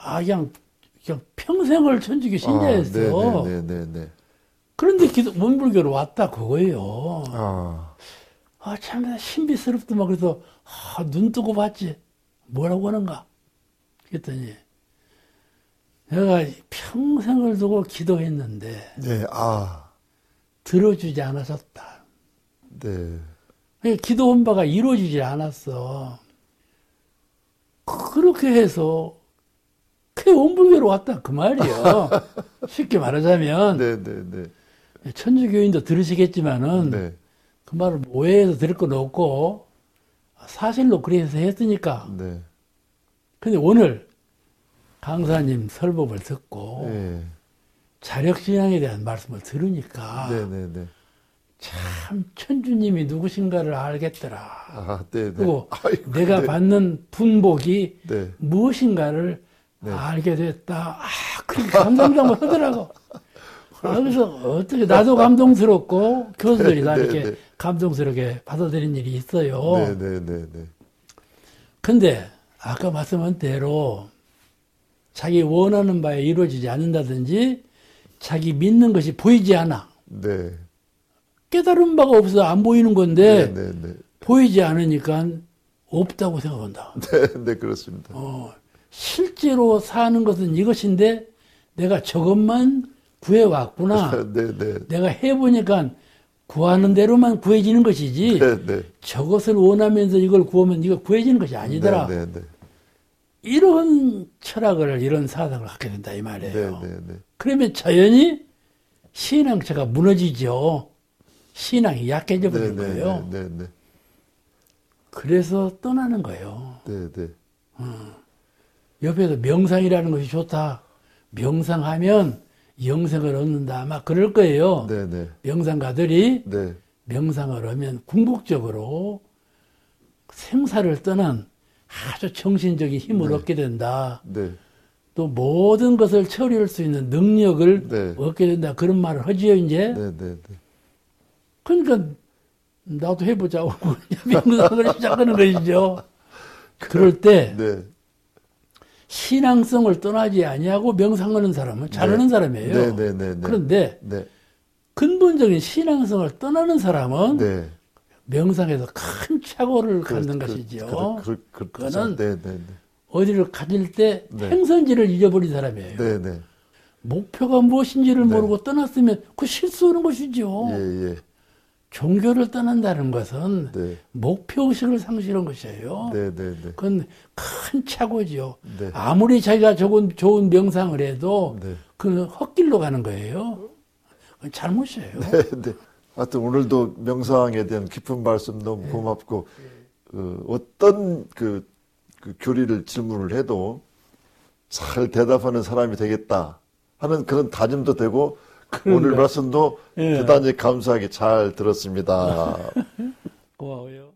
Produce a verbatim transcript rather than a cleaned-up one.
아, 그냥, 그냥 평생을 천주교 신자였어. 아, 네네네. 그런데 기도, 원불교로 왔다, 그거예요. 아, 아, 참, 신비스럽더만. 그래서, 아, 눈 뜨고 봤지. 뭐라고 하는가? 그랬더니, 내가 평생을 두고 기도했는데, 네, 아, 들어주지 않았었다. 네. 기도한 바가 이루어지지 않았어. 그렇게 해서, 그 원불교로 왔다, 그 말이에요. 쉽게 말하자면, 네네네. 천주교인도 들으시겠지만은, 네. 그 말을 오해해서 들을 건 없고, 사실로 그래서 했으니까. 네. 근데 오늘 강사님 설법을 듣고, 네. 자력신앙에 대한 말씀을 들으니까, 네네네. 참 천주님이 누구신가를 알겠더라. 아, 네네. 그리고 아이고, 내가 네. 받는 분복이 네. 무엇인가를 네. 알게 됐다. 아, 그렇게 감동을 하더라고. 아, 그래서 어떻게 나도 감동스럽고 교수들이 다 네, 이렇게 네. 감동스럽게 받아들인 일이 있어요. 네네네네. 근데 아까 말씀한 대로 자기 원하는 바에 이루어지지 않는다든지 자기 믿는 것이 보이지 않아. 네. 깨달은 바가 없어서 안 보이는 건데 네네네. 보이지 않으니까 없다고 생각한다. 네, 네, 그렇습니다. 어, 실제로 사는 것은 이것인데 내가 저것만 구해왔구나. 네네. 내가 해보니까 구하는 대로만 구해지는 것이지 네네. 저것을 원하면서 이걸 구하면 이거 구해지는 것이 아니더라. 네네네. 이런 철학을 이런 사상을 갖게 된다 이 말이에요. 네네네. 그러면 자연히 신앙체가 무너지죠. 신앙이 약해져 버린 거예요. 네네. 그래서 떠나는 거예요. 네네. 옆에서 명상이라는 것이 좋다. 명상하면 영생을 얻는다. 막 그럴 거예요. 네네. 명상가들이 네. 명상을 하면 궁극적으로 생사를 떠난 아주 정신적인 힘을 네. 얻게 된다. 네. 또 모든 것을 처리할 수 있는 능력을 네. 얻게 된다. 그런 말을 하지요, 이제. 네네네. 그러니까 나도 해보자고 명상을 시작하는 것이죠. 그럴 때 네. 신앙성을 떠나지 아니하고 명상하는 사람은 잘하는 네. 사람이에요. 네네네네. 그런데 네. 근본적인 신앙성을 떠나는 사람은 네. 명상에서 큰 착오를 그, 갖는 그, 것이죠. 그, 그, 그, 그거는 네네네. 어디를 가질 때 네. 행선지를 잊어버린 사람이에요. 네네. 목표가 무엇인지를 네. 모르고 떠났으면 그 실수하는 것이죠. 예, 예. 종교를 떠난다는 것은 네. 목표의식을 상실한 것이에요. 네네네. 그건 큰 착오죠. 네. 아무리 자기가 좋은, 좋은 명상을 해도 네. 그건 헛길로 가는 거예요. 그건 잘못이에요. 네, 네. 하여튼 오늘도 명상에 대한 깊은 말씀 너무 고맙고, 그 어떤 그, 그 교리를 질문을 해도 잘 대답하는 사람이 되겠다 하는 그런 다짐도 되고, 그런가? 오늘 말씀도 예. 대단히 감사하게 잘 들었습니다. 고마워요.